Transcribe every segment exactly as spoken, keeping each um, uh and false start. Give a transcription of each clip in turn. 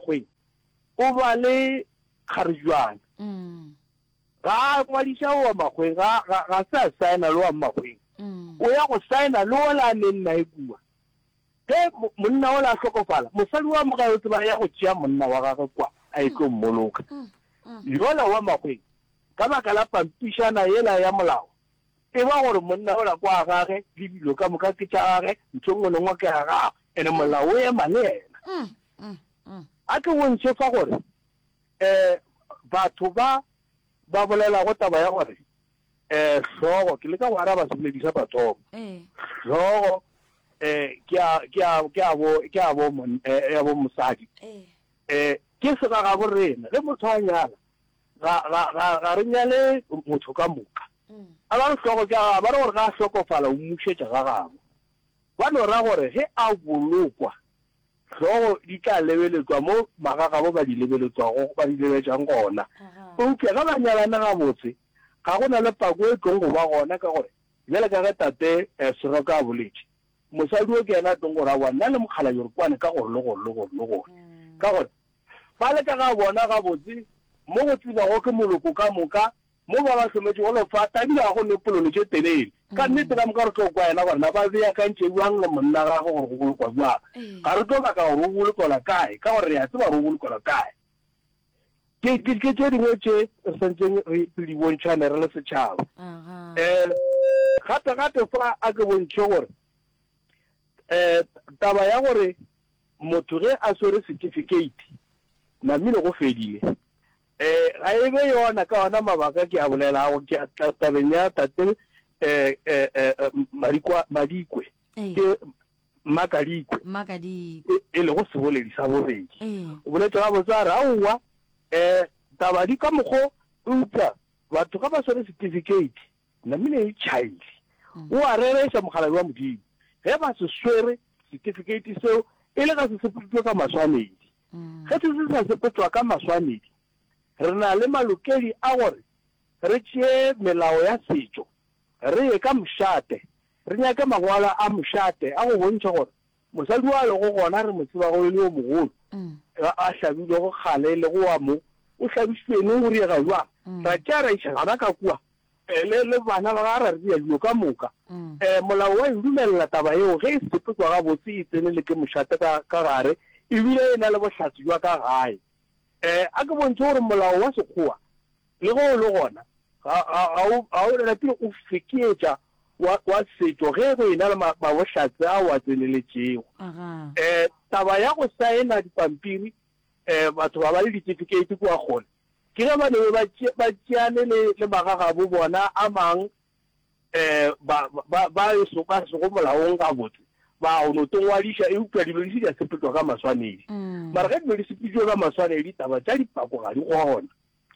magweng o ba le kgarjwana ga ngwadisa wa magweng ga ga sa signa le wa magweng o ya go signa le ola ne nna e bua ke monna o la hlokofala mosadi wa mo ga o tseba ya go tšea monna wa gagwe kwa a itlo mmoloka yola wa magweng ka baka la pampishana yela ya molao e ba gore monna o la kwa gagwe di dilo ka moka ke tša gagwe ntho ngwe ngwe ke ga ene molao o ema le ena a ke bontšhe fa gore eh batho ba ba bolela go taba ya gore eh hlogo ke le ka go araba sebedisa batho eh hlogo eh ke a ke a ke a bo ke a bo mon eh ya bo mosadi eh eh ke se ga go rena le motho a nyala ga ga ga re nyale motho ka moka a ba hlogo ke a ba re gore ga hlokofala o mushetša ga gago ba no ra gore he a bolokwa hlogo di tla lebeletswa mo magaga bo ba di lebeletswa go ba di lebetsang gona o ke ga ba nyalana ga botse ga gona le pako e tlong go ba gona ka gore jela ka ga tate seroka a boletše mosadi o ke ena tlong go ra wa nna le mokgala yo re kwane ka gore le gore le gore le gore ka gore ba le ka ga bona ga botse mo go tsiba go ke moloko ka moka mo ba ba hlometse go lo fa tabila go ne pololo tše telele ka nnete ka moka re tlo kwa ena gore na ba bea ka ntše buang le monna ga go gore go bolokwa jwang ga re tlo baka gore o bolokola kae ka gore ya tseba gore o bolokola kae ke ke ke tše dingwe tše re santseng re di bontšhane re le setšhaba um gape gape fa a ke bontšhe gore um taba ya gore motho ge a swere certificate namile go fedile eh ga e be yona ka ona mabaka ke a bolela go ke tabeng ya tate eh eh marikwa madikwe ke makadikwe makadikwe e le go se boledisa bobedi o boletse ga botsara aowa eh taba di ka mogo utsa batho ka ba swere certificate namile e child o a rereša mogala wa modimo ge ba se swere certificate seo e le ka se sepetšwe ka maswanedi ge se se sa sepetšwa ka maswanedi re na le malokedi a gore re tšee melao ya setšo re ye ka mošate re nyake magwala a mošate a go bontšha gore mosadi wa le go gona re mo tseba go le o mogolo a hlabile go kgale le go wa mo o hlabišitšwene go riega jwang ra tšea ra iša gana ka kua le le bana ba ga ra re dia dilo ka moka um molao wa edumelela taba eo ge e sepetswa ga botse e tsene le ke mošate ka gare ebile e na le bohlatsi jwa ka gae um a ke bontse gore molao wa sekgowa le go le gona ga o lapile o fekeetša wa setšo ge go ena le mabohlatsi a wa tseneletšego um taba ya go saena dipampiri um batho ba ba le certificate kua kgone ke ge ba ne ba tšeane le magaga bo bona a mang um ba soka sego molaong ka botse ba o no tongwadiša e upša dilo di se di a sepetšwa ka maswanedi mara ge dilo di sepetšwe ka maswanedi taba tša dipako ga di gona um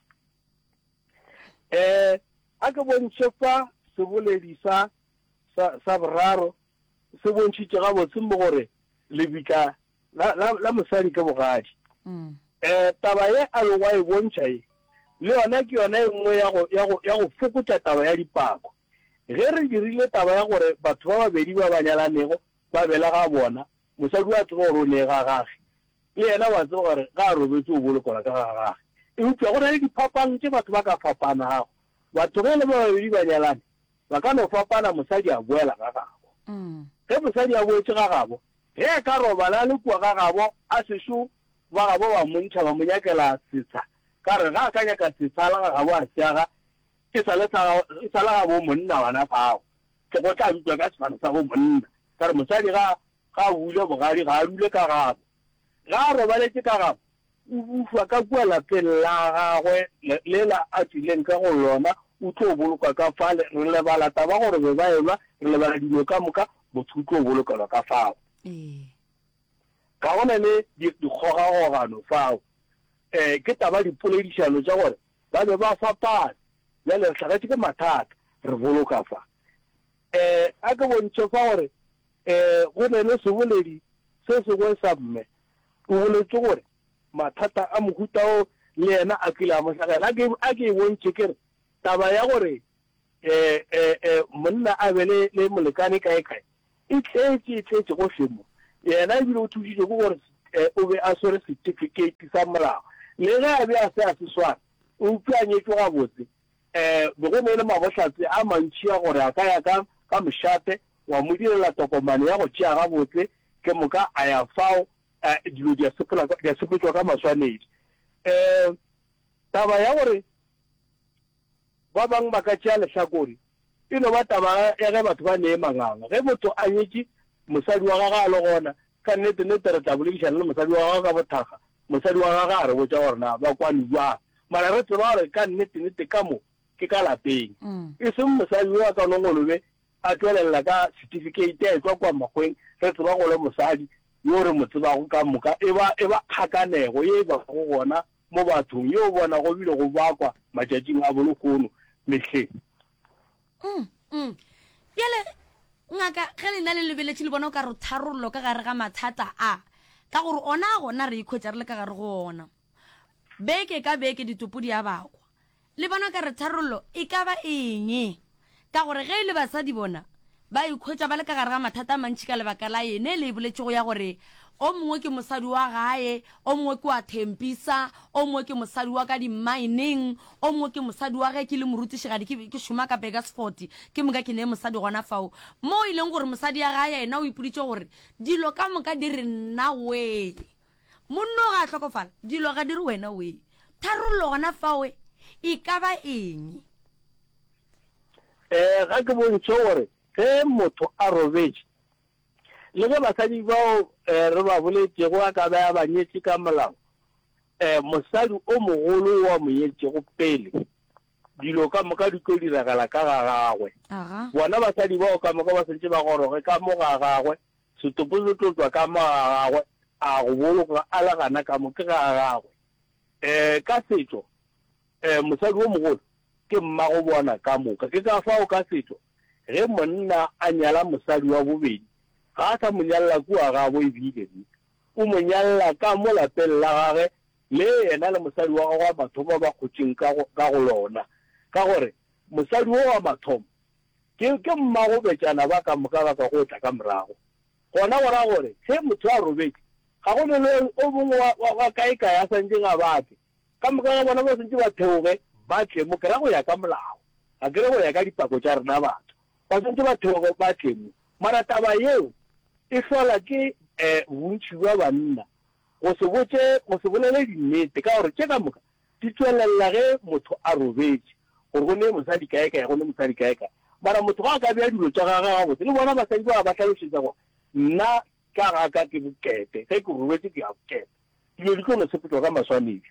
a ke bontšhe fa seboledi sa sa boraro se bontšhitše ga botse mo gore lebitla la mosadi ke bogadi um taba ye a lengwa e bontšha e le yona ke yona e nngwe ya go fokotša taba ya dipako ge re dirile taba ya gore batho ba babedi ba ba nyalanego ba bela ga bona mosadi wa tseba gore o ne ga gage le yena wa tseba gore ga a robetse o bolokola ka ga gage e utlwa go na le diphapang tše batho ba ka fapanago batho ge le ba babedi ba nyalane ba ka no fapana mosadi a boela ga gago ge mosadi a boetse ga gabo ge ka robala le kua ga gabo a sešo ba gabo ba montšha ba monyakela setsha ka re ga a ka nyaka setsha la ga gabo a seaga ke sale ga bo monna bana fao ke go tla utlwa ka sefane sa bo monna ka re mosadi ga a bule bogadi ga a dule ka gabo ga a robaletse ka gabo o ufwa ka kua lapeng la gagwe le la a tsileng ka go lona o tlo bolokwa ka fa re lebala taba gore be ba elwa re lebala dilo ka moka motho o tlo bolokelwa ka fao ka gona le dikgogagogano fao um ke taba dipoledišano tša gore ba be ba fapana bjale re tlhagetše ke mathata re boloka fa um a ke bontšhe fa gore um go ne le seboledi se sengwe sa mme o boletse gore mathata a mohuta o le yena a kile a mohlagela a ke e bontšhe ke re taba ya gore um monna a be le molekane kae kae e tletše e tletše go hlemo yena ebile o thušitše ko gore o be a swere certificate sa molao le ge a be a se a se swana o utlwanyetswe gabotse um be go ne le mabohlatse a mantši a gore a ka ya ka mošate wa mo direla tokomane ya go tšea gabotse ke moka a ya fao dilo di a sepetswa ka maswanedi um taba ya gore ba bangwe ba ka tšea lehlakore e no ba taba ya ge batho ba nee manganga ge motho a nyetše mosadi wa gaga a le gona ka nnete nnete re tla boledišana le mosadi wa gaga ka bothaga mosadi wa gaga a re botsa gore na ba kwane jwang mara re tseba gore ka nnete nnete ka mo ke ka lapeng e seng mosadi wa ka nongolobe a tswelela ka certificate a etswa kwa makgweng re tseba go le mosadi yo re mo tsebago ka moka e ba kgakanego ye e ba go gona mo bathong yo o bona go bile go bakwa matšatšing a bolokono mehleng bjale ngaka ge le na le lebeletše le bona o ka re tharollo ka gare ga mathata a ka gore ona a gona re ikhwetša re le ka gare go ona beke ka beke ditopo di a bakwa le bona ka re tharollo e ka ba eng ka gore ge e le basadi bona ba ikhwetša ba le ka gare ga mathata a mantši ka lebaka la ene le boletšego ya gore o mongwe ke mosadi wa gae o mongwe ke wa thempisa o mongwe ke mosadi wa ka di-mining o mongwe ke mosadi wa ge ke le morutišigadi ke šoma ka Begasfort ke moka ke ne mosadi gona fao mo e leng gore mosadi ya gae yena o ipoditše gore dilo ka moka di re nna we monno ga a tlhokofala dilo ga di re wena we tharollo gona fao e ka ba eng um ga ke bontšhe gore ge motho a robetše le ge basadi bao re ba boletšego a ka baya banyetše ka molao um mosadi o mogolo wa monyetšego pele dilo ka moka di tlo diragala ka ga gagwe bona basadi bao ka moka ba sentše ba goroge ka mo ga gagwe setopo se tlo tswa ka mo ga gagwe a go bologa a le gana ka mo ke ga gagwe um ka setšo um mosadi o mogolo ke mmago bona ka moka ke ka fao ka setšo ge monna a nyala mosadi wa bobedi ga a sa monyalela kua gabo ebile o monyalela ka mo lapeng la gage le yena le mosadi wa gago wa mathomo ba kgotseng ka go lona ka gore mosadi wo wa mathomo ke mmago betšana ba ka moka ba ka go tla ka morago gona gora gore ge motho a robetse ga go ne le o mongwe wa kae-kae a santse ga bate ka moka ga bona ba santse ba theoge ba tlemo ke ra go ya ka molao ga kere go ya ka dipako tša rena batho ba santse ba theoge ba tlemo mara taba yeo e hlola ke um bontši ba banna go se botse go se bolele dinnete ka gore tše ka moka di tswelelela ge motho a robetse gore go ne mosadi kae-kae go ne mosadi kae-kae mara motho ga a ka bea dilo tša gage gabotse le bona basadi ba ba tlhalošetša gore nna ka ga ka ke bokete ge ke robetse ke a bokete dilo di tlo no sepetwa ka maswanedi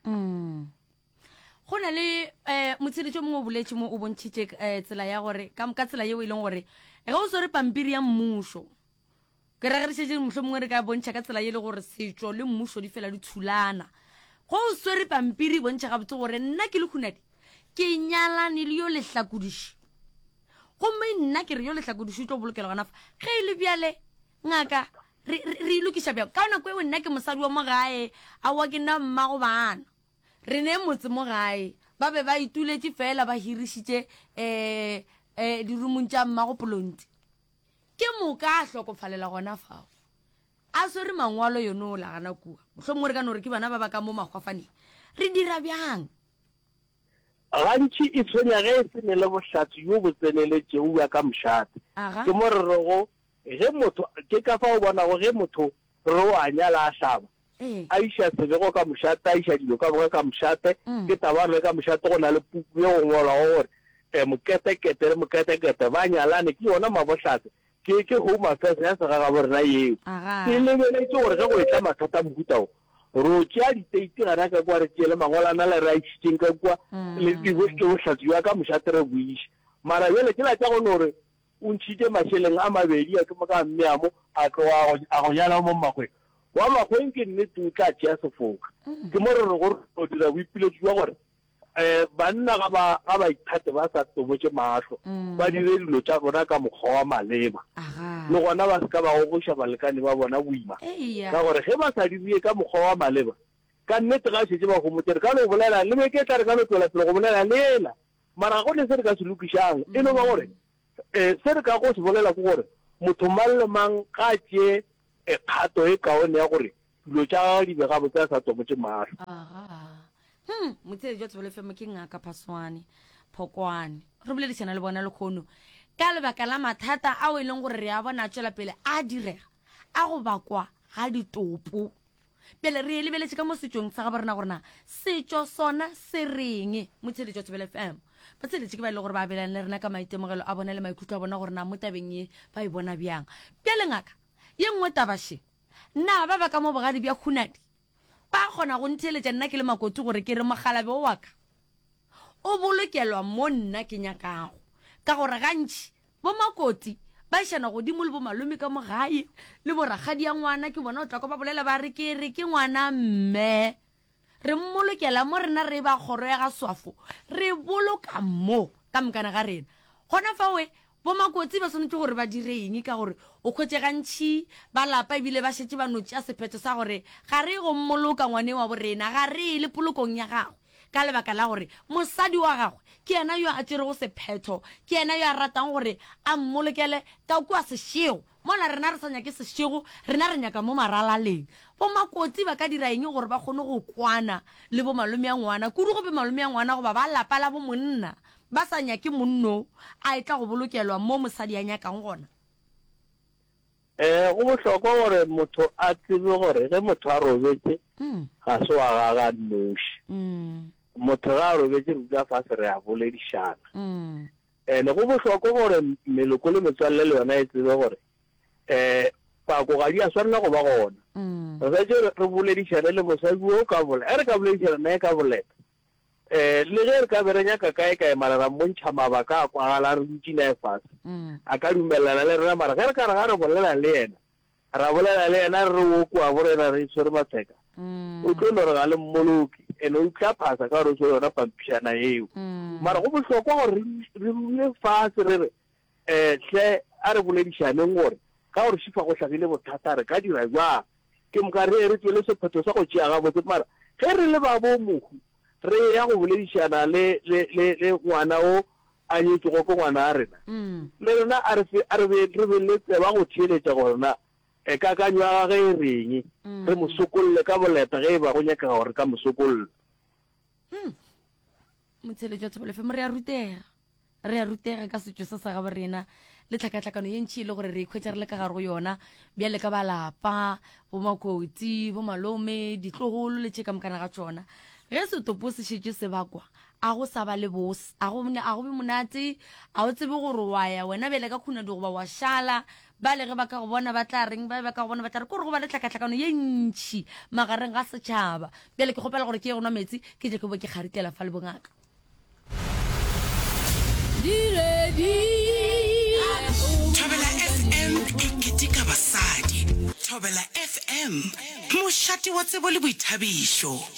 go na le um motsheditšo mongwe o boletše mo o bontšhitše tsela ya gore ka tsela yeo e leng gore ge o swere pampiri ya mmušo ke re ge re šetse motlho mongwe re ka bontšha ka tsela ye le gore setšo le mmušo di fela di thulana go o swere pampiri bontšha gabotse gore nna ke le khunadi ke nyalane le yo lehlakodiši gomme nna ke re yo lehlakodiši o tlo bolokela gona fa ge e le bjale ngaka re ilokiša bjao ka nako eo nna ke mosadi wa mo gae a wa ke nna mmago bana re ne motse mo gae ba be ba ituletše fela ba hirišitše um um dirumong tša mmago polonti ke moka a hlokofalela gona fao a swere mangwalo yone o lagana kua mohlho mongwe re ka no re ke bana ba ba ka mo makgwafaneng re dira bjang gantši e tshwenya ge e se ne le bohlatsi yo bo tseneletšego ya ka mošate ke mo re rego ge motho ke ka fa o bonago ge motho re o a nyala a hlaba a iša sebego ka mošate a iša dilo ka boga ka mošate ke tabano ka mošate go na le puku ye go ngolwago gore um moketekete le moketekete ba nyalane ke yona mabohlatse ke ke home affairs ya segaga bo rena eo ke lebeletše gore ge go etla mathata mokutao ro tšea diteite gana ka kua re tšee le mangwalana le re a išitšeng ka kua le ke bohlatsi wa ka mošate re boiša mara bjale ke la tša gone gore o ntšhitše mašeleng a mabedi a ke mo ka mmeamo a go nyala mo makgweng wa makgweng ke nnete o tla tšea sefoka ke mo re re gore o dira boipiletši jwa gore um banna ga ba ithate ba sa tobotše matlho ba dire dilo tša bona ka mokgwa wa maleba le gona ba se ka ba gogoša balekane ba bona boima ka gore ge ba sa dirie ka mokgwa wa maleba ka nnete ga šetse ba gomotse re ka no bolela le meke tla re ka no tlola pele go bolela lela mara go ne se re ka se lokišang e no ba gore um se re ka go se bolela ke gore motho mang le mang ka tšee kgato e kaone ya gore dilo tša di be ga botse sa tomotse mahlo aha hm motse jo tsebele feme ke ngaka Phaswane Phokwane re boledišana le bona le khono ka lebaka la mathata a o ileng gore re a bona tšwela pele a direga a go bakwa ga ditopo pele re lebeletse ka mo setsong sa ga borena gorena setso sona se reng motse jo tsebele fm ba tseletse ke ba ile gore ba belane le rena ka maitemogelo a bona le maikutlo a bona gore na mo tabeng e ba e bona bjang pele ngaka ye nngwe tabashe nna ba ba ka mo bogadi bja khunadi ba kgona go ntheletša nna ke le makoti gore ke re mogalabe o waka o bolokelwa mo nna ke nyakago ka gore gantši bo makoti ba išana godimo le bo malome ka mogae le boragadi ya ngwana ke bona o tlako ba bolela ba re ke re ke ngwana mme re mmolokela mo rena re ba kgoro ya ga swafo re boloka mo ka mokana ga rena gona fa we bo makotsi ba tshwanetse gore ba dire eng ka gore o khotse gantši ba lapa ebile ba šetse ba notša sephetho sa gore ga re go mmoloka ngwane wa borena ga re le polokong ya gagwe ka lebaka la gore mosadi wa gagwe ke yena yo a tšerego sephetho ke yena yo a ratang gore a mmolokele ka kua sešego mola rena re sa nyake sešego rena re nyaka mo maralaleng bo makotsi ba ka dira eng gore ba kgone go kwana le bo malome ya ngwana kudu go be malome ya ngwana goba ba lapa la bo monna ba sa nyake monno a etla go bolokelwa mo mosadi ya nyakang gona eh go bohlokwa gore motho a tsebe gore ge motho a robetse ga se wa gaga noši motho ga a robetse ruta fase re a boledišana ene go bohlokwa gore meloko le metswalle le yona e tsebe gore eh pako ga di a swanela go ba gona re tse re boledišane le mosadi o ka bolela e re ka boledišana nae ka boleta eh le ge re ka berenya ka kae kae mara ra montšha mabaka a kwagala re dutse nae fase a ka dumelana le rena mara ge re ka re ga re bolela le yena ra bolela le yena re o kwa borena re swere matseka o tlo no re ga le mmoloki ene o tla phasa ka re tso yona pampišana eo mara go bohlokwa gore re bule fase re re eh hle a re boledišaneng gore ka gore šifa go hlagile bothata re ka dira jwang ke moka re re tswele sephetho sa go tšea ga botse mara ge re le ba bo mohu re ya go boledišana le le le ngwana o a nyetsego ko ngwana a rena le rena a re a re re be le tseba go theeletša gore na e ka ka nywa ga e reng re mosokolle ka boleta ge ba go nyaka gore ka mosokolle motsheletšo tsebele fe re a rutega re a rutega ka setšo sa sa ga borena le tlhakatlhakano ye ntšhi e le gore re ikhwetša re le ka gare go yona bjale ka balapa bo makoti bo malome ditlogolo le tšhe ka mokana ga tšona ge setopo se šetše se bakwa a go sa ba le bose a go be monate a o tsebe gore wa ya wena bele ka khunadi goba wa šala ba le ge ba ka go bona ba tla reng ba ba ka go bona ba tla re kore go ba le tlhakatlhakano ye ntšhi magareng ga setšhaba bjale ke kgopela gore ke ye go nwa metsi ke je ke bo ke kgaritela fa le bongaka Thobela F M e ketika basadi. Thobela F M mošate wa tsebo le boithabišo.